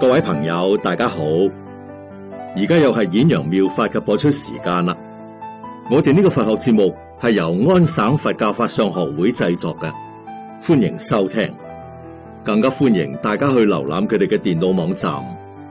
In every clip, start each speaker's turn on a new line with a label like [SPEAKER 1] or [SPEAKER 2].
[SPEAKER 1] 各位朋友，大家好！而家又係演揚妙法嘅播出時間啦。我哋呢個佛學節目係由安省佛教法相學會製作嘅，歡迎收聽。更加歡迎大家去瀏覽佢哋嘅電腦網站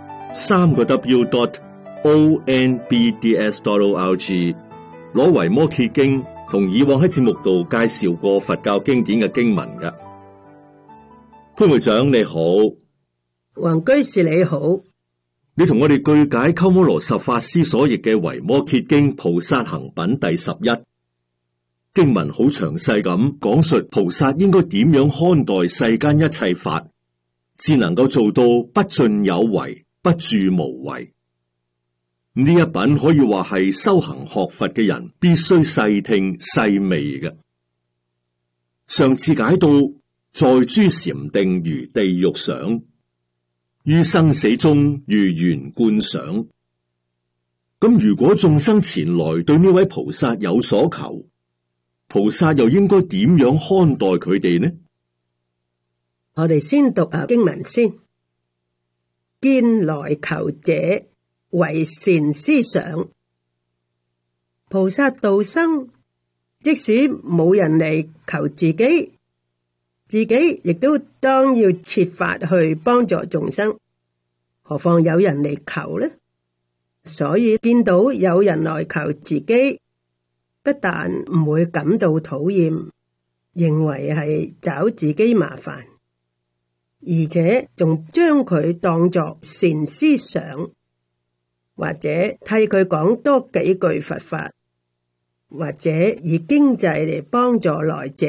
[SPEAKER 1] 3個W.ONBDS.org， 攞維摩詰經同以往喺節目度介紹過佛教經典嘅經文嘅。潘會長你好。
[SPEAKER 2] 黃居士你好，
[SPEAKER 1] 你同我哋句解鳩摩羅什法師所譯嘅《維摩詰經菩薩行品》第11經文，好詳細咁講述菩薩應該點樣看待世間一切法，至能夠做到不盡有為，不住無為。呢一品可以話係修行學佛嘅人必須細聽細味嘅。上次解到在諸禪定如地獄想，於生死中如圓觀想。咁如果眾生前來對呢位菩薩有所求，菩薩又應該點樣看待佢哋呢？
[SPEAKER 2] 我哋先讀下經文先。見來求者為善思想，菩薩度生，即使冇人嚟求自己，自己亦都當要設法去幫助眾生，何況有人嚟求呢？所以見到有人來求自己，不但唔會感到討厭，認為係找自己麻煩，而且仲將佢當作善思想，或者替佢講多幾句佛法，或者以經濟嚟幫助來者。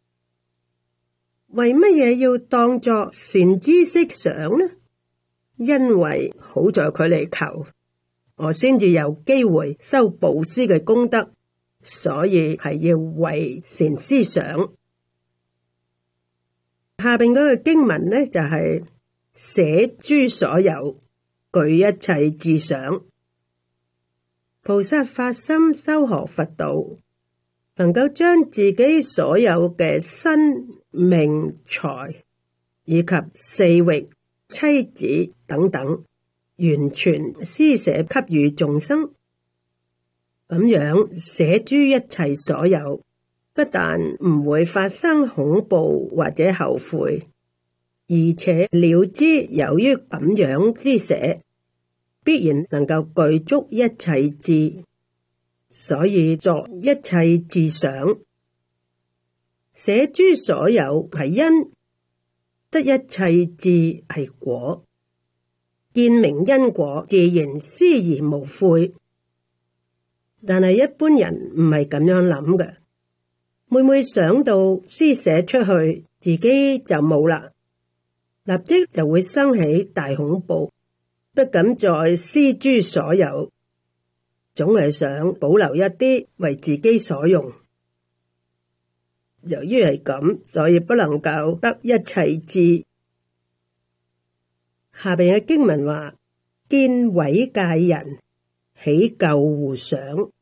[SPEAKER 2] 為乜嘢要當作善知識想呢？因為好在佢嚟求，我先至有機會修布施嘅功德，所以係要為善思想。下邊嗰個經文呢，就係捨諸所有，具一切智想。菩薩發心修學佛道，能夠將自己所有嘅身命財以及四域妻子等等，完全施捨給予眾生。咁樣捨諸一切所有，不但唔會發生恐怖或者後悔，而且了知由於咁樣施捨，必然能夠具足一切智，所以作一切智想。捨諸所有係因，得一切智係果。見明因果，自然思而無悔。但係一般人唔係咁樣諗嘅，每每想到施捨出去，自己就冇啦，立即就會生起大恐怖，不敢再施諸所有，總係想保留一啲為自己所用。由於係咁，所以不能夠得一切智。下邊嘅經文話：見毀戒人，起救護想。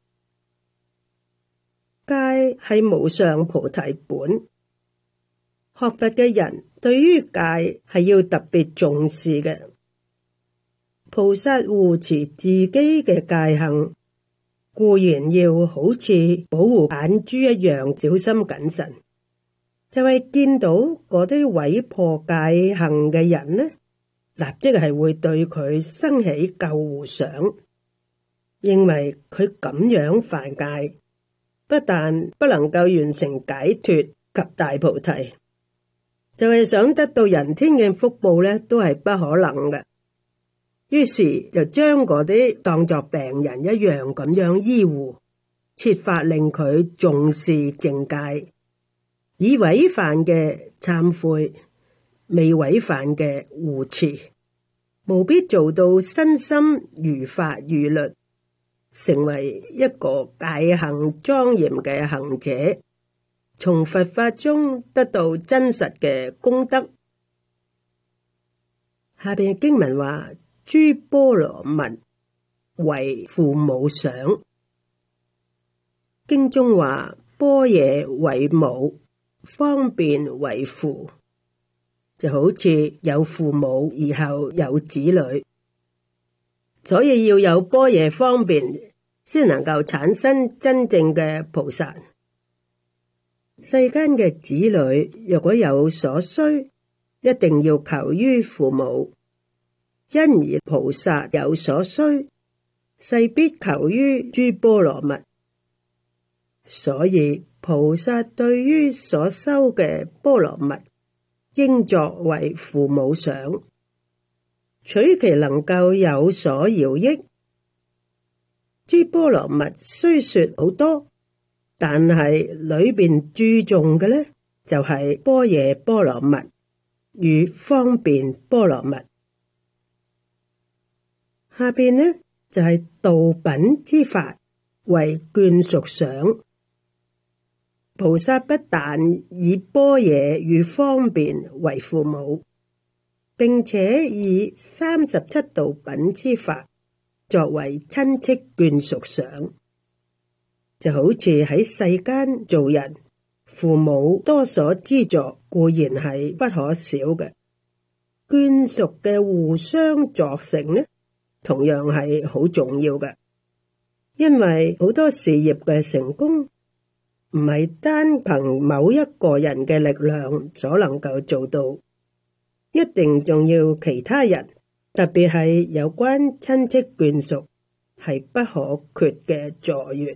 [SPEAKER 2] 戒係無上菩提本，學佛嘅人對於戒係要特別重視嘅。菩薩護持自己嘅戒行，固然要好似保護眼珠一樣小心謹慎，就係見到嗰啲毀破戒行嘅人呢，立即係會對佢生起救護想，認為佢咁樣犯戒，不但不能夠完成解脫及大菩提，就係想得到人天嘅福報呢，都係不可能嘅。於是就將嗰啲當作病人一樣咁樣醫護，設法令佢重視淨戒，以違犯嘅懺悔，未違犯嘅護持，務必做到身心如法如律，成為一個戒行莊嚴嘅行者，從佛法中得到真實嘅功德。下邊經文話：諸波羅蜜為父母想。經中話：般若為母，方便為父。 就好似有父母而後有子女，所以要有般若方便，先能夠產生真正嘅菩薩。世間嘅子女若果有所需，一定要求於父母，因而菩薩有所需，勢必求於諸波羅蜜。所以菩薩對於所修嘅波羅蜜，應作為父母想，取其能夠有所饒益。諸波羅蜜雖說好多，但係裏邊注重嘅呢，就係般若波羅蜜與方便波羅蜜。下邊呢就係道品之法為眷屬想。菩薩不但以般若與方便為父母，並且以37道品之法作為親戚眷屬想，就好似喺世間做人，父母多所資助固然係不可少嘅，眷屬嘅互相助成呢，同樣係好重要嘅。因為好多事業嘅成功，唔係單憑某一個人嘅力量所能夠做到，一定仲要其他人，特別係有關親戚眷屬係不可缺嘅助緣。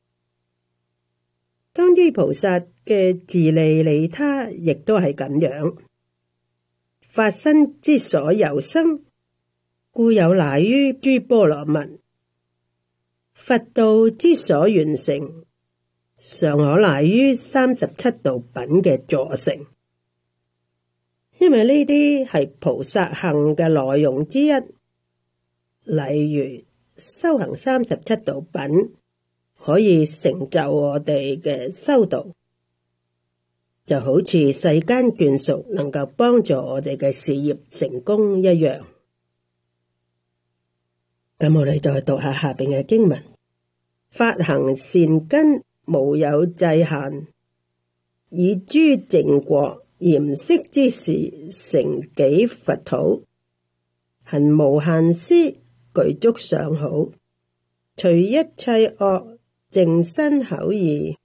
[SPEAKER 2] 當知菩薩嘅自利利他，亦都係咁樣。法身之所有生，故有賴於諸波羅蜜；佛道之所完成，尚可賴於37道品嘅助成。因為呢啲係菩薩行嘅內容之一，例如修行37道品可以成就我哋嘅修道，就好似世間眷屬能夠幫助我哋嘅事業成功一樣。咁我哋再讀下下邊嘅經文：發行善根無有際限，以諸淨國嚴飾之時，成己佛土，行無限施，具足上好，除一切惡，淨身口意，